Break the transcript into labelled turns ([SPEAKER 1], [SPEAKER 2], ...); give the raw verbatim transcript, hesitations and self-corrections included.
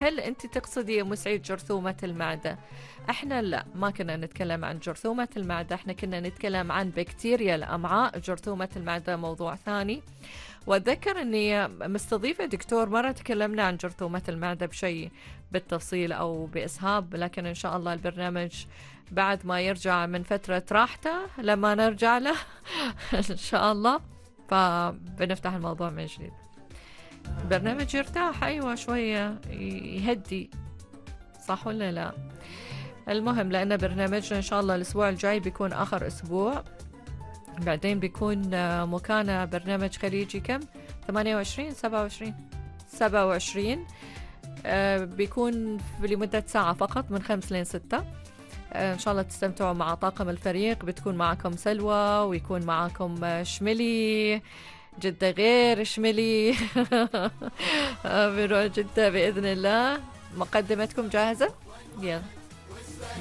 [SPEAKER 1] هل أنت تقصدي يا مسعيد جرثومة المعدة؟ احنا لا، ما كنا نتكلم عن جرثومة المعدة، احنا كنا نتكلم عن بكتيريا الأمعاء. جرثومة المعدة موضوع ثاني. وأتذكر أني مستضيفة دكتور مرة تكلمنا عن جرثومة المعدة بشيء بالتفصيل أو بإسهاب، لكن إن شاء الله البرنامج بعد ما يرجع من فترة راحته لما نرجع له إن شاء الله فبنفتح الموضوع من جديد. برنامج يرتاح، أيوة شوية يهدي، صح ولا لا؟ المهم لأن برنامجنا إن شاء الله الأسبوع الجاي بيكون آخر أسبوع، بعدين بيكون مكانه برنامج خليجي كم؟ ثمانية وعشرين سبعة وعشرين سبعة وعشرين آه بيكون لمدة ساعة فقط من خمس لين ستة. آه إن شاء الله تستمتعوا مع طاقم الفريق. بتكون معكم سلوى ويكون معكم شملي، جدة غير شملي بنروح جدة بإذن الله. مقدمتكم جاهزة؟ يلا.